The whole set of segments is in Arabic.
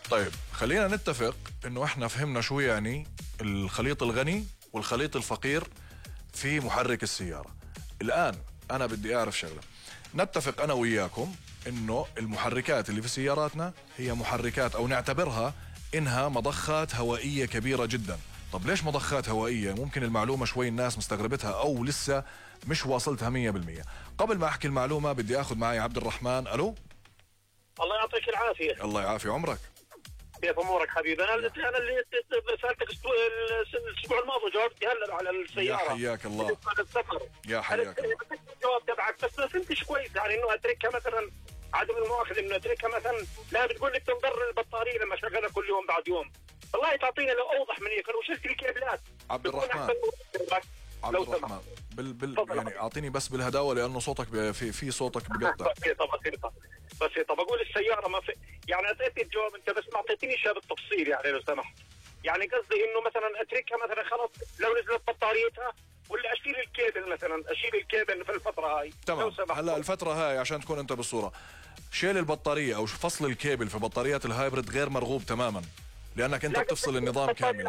طيب خلينا نتفق انه احنا فهمنا شو يعني الخليط الغني والخليط الفقير في محرك السيارة. الآن أنا بدي أعرف شغلة، نتفق أنا وياكم إنه المحركات اللي في سياراتنا هي محركات أو نعتبرها إنها مضخات هوائية كبيرة جدا. طب ليش مضخات هوائية؟ ممكن المعلومة شوي الناس مستغربتها أو لسه مش واصلتها 100%. قبل ما أحكي المعلومة بدي أخذ معي عبد الرحمن. ألو. الله يعطيك العافية. الله يعافي عمرك. كيف امورك حبيبي؟ انا اللي سالتك الاسبوع الماضي جاوبتي هلا على السياره. يا حياك الله. السفر. يا حياك الله. الجواب تبعك بس ما فهمتش كويس، يعني انه اتركها مثلا عدم المؤاخذه انه اتركها مثلا، لا بتقول لي بتنضر البطاريه لما اشغلها كل يوم بعد يوم. والله تعطينا لو اوضح من هيك، لو شلت الكيبلات. عبد الرحمن. عبد الرحمن يعني اعطيني بس بالهداوه لانه صوتك في صوتك بقطع. بسيطة بقول السيارة ما في، يعني اتيت الجواب انت بس ما اعطيتنيش بالتفصيل يعني لو سمحت. يعني قصدي انه مثلا اتركها مثلا خلاص لو نزلت بطاريتها، ولا اشيل الكيبل مثلا، اشيل الكيبل في الفترة هاي. تمام. هلا الفترة هاي عشان تكون انت بالصورة، شيل البطارية او فصل الكيبل في بطاريات الهايبرد غير مرغوب تماما، لانك انت بتفصل النظام كاملا.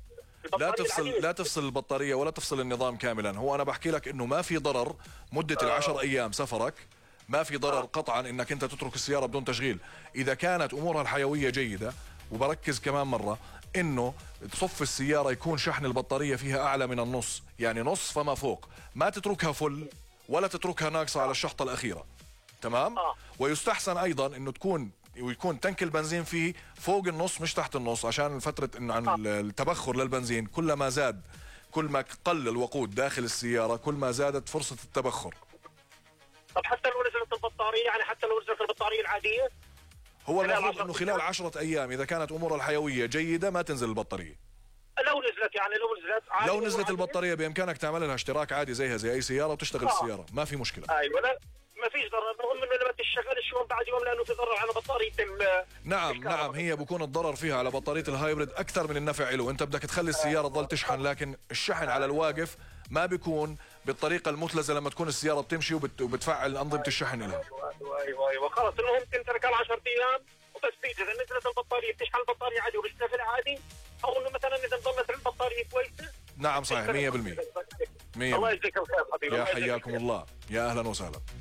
لا تفصل البطارية ولا تفصل النظام كاملا. هو انا بحكي لك انه ما في ضرر مدة ال10 ايام سفرك، ما في ضرر قطعا انك انت تترك السيارة بدون تشغيل اذا كانت امورها الحيوية جيدة. وبركز كمان مرة انه تصف السيارة يكون شحن البطارية فيها اعلى من النص، يعني نص فما فوق، ما تتركها فل ولا تتركها ناقصة على الشحطة الاخيرة. تمام. ويستحسن ايضا انه يكون تنك البنزين فيه فوق النص مش تحت النص، عشان فترة انه عن التبخر للبنزين كل ما زاد، كل ما قل الوقود داخل السيارة كل ما زادت فرصة التبخر. طب حتى لو نزلت البطارية، يعني حتى لو نزلت البطارية العادية؟ هو المفروض انه خلال 10 ايام اذا كانت امورها الحيوية جيدة ما تنزل البطارية. لو نزلت يعني لو نزلت البطارية بامكانك تعمل لها اشتراك عادي زيها زي اي سيارة وتشتغل السيارة، ما في مشكلة. ايوه لا ما فيش ضرر، المهم انه لما تشتغلش يوم بعد يوم، لانه في ضرر على بطارية نعم هي بكون الضرر فيها على بطارية الهايبرد اكثر من النفع له. انت بدك تخلي السيارة تظل تشحن، لكن الشحن على الواقف ما بيكون بالطريقة المثلجة لما تكون السيارة بتمشي وبتفعل أنظمة الشحن لها. ايوه خلص، المهم تترك على 10 ايام وبس. اذا نزلت البطارية بتشحن البطارية عادي وبتشتغل عادي، او انه مثلا اذا ضلت البطارية كويسة. نعم صحيح 100%. الله يجزيك الخير حبيبي. يا حياكم الله، يا اهلا وسهلا.